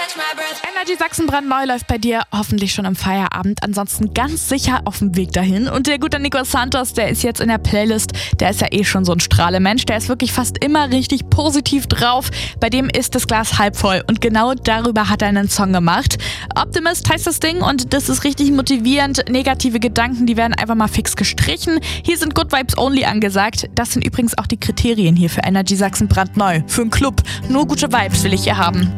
Energy Sachsen brandneu läuft bei dir hoffentlich schon im Feierabend, ansonsten ganz sicher auf dem Weg dahin. Und der gute Nico Santos, der ist jetzt in der Playlist, der ist ja eh schon so ein Strahlemensch, der ist wirklich fast immer richtig positiv drauf. Bei dem ist das Glas halb voll und genau darüber hat er einen Song gemacht. Optimist heißt das Ding und das ist richtig motivierend. Negative Gedanken, die werden einfach mal fix gestrichen. Hier sind Good Vibes Only angesagt. Das sind übrigens auch die Kriterien hier für Energy Sachsen brandneu. Für einen Club. Nur gute Vibes will ich hier haben.